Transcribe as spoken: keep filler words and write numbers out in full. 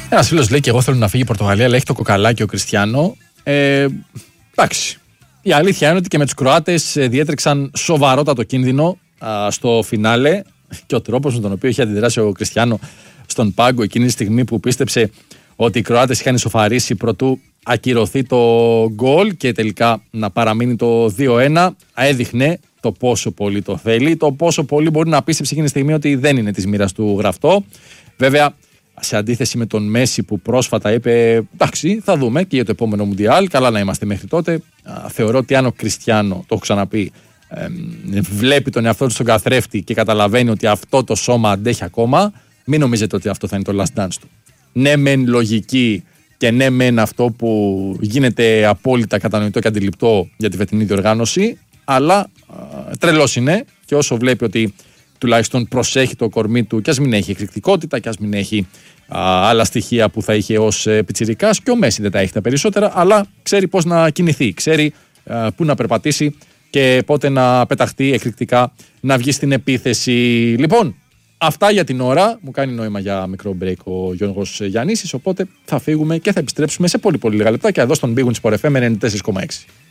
Ένας φίλος λέει και εγώ θέλω να φύγει η Πορτογαλία, αλλά έχει το κοκαλάκι ο Κριστιάνο. Ε, εντάξει. Η αλήθεια είναι ότι και με τους Κροάτες διέτρεξαν σοβαρότατο κίνδυνο α, στο φινάλε και ο τρόπος με τον οποίο είχε αντιδράσει ο Κριστιάνο στον πάγκο εκείνη τη στιγμή που πίστεψε ότι οι Κροάτες είχαν ισοφαρίσει προτού ακυρωθεί το γκολ και τελικά να παραμείνει το δύο ένα, έδειχνε το πόσο πολύ το θέλει, το πόσο πολύ μπορεί να πίστεψε εκείνη τη στιγμή ότι δεν είναι της μοίρας του γραφτό. Βέβαια, σε αντίθεση με τον Μέση που πρόσφατα είπε εντάξει, θα δούμε και για το επόμενο Μουντιάλ, καλά να είμαστε μέχρι τότε. Α, θεωρώ ότι αν ο Κριστιάνο, το έχω ξαναπεί, ε, βλέπει τον εαυτό του στον καθρέφτη και καταλαβαίνει ότι αυτό το σώμα αντέχει ακόμα, μην νομίζετε ότι αυτό θα είναι το last dance του. Ναι, μεν λογική και ναι, μεν αυτό που γίνεται απόλυτα κατανοητό και αντιληπτό για τη φετινή διοργάνωση, αλλά τρελός είναι και όσο βλέπει ότι τουλάχιστον προσέχει το κορμί του και ας μην έχει εκρηκτικότητα και ας μην έχει α, άλλα στοιχεία που θα είχε ως ε, πιτσιρικάς, και ο Μέση δεν τα έχει τα περισσότερα, αλλά ξέρει πώς να κινηθεί, ξέρει α, πού να περπατήσει και πότε να πεταχτεί εκρηκτικά να βγει στην επίθεση. Λοιπόν, αυτά για την ώρα. Μου κάνει νόημα για μικρό break ο Γιώργος Γιαννίσης, οπότε θα φύγουμε και θα επιστρέψουμε σε πολύ πολύ λίγα λεπτά και εδώ στον Big Win Sport εφ εμ ενενήντα τέσσερα κόμμα έξι.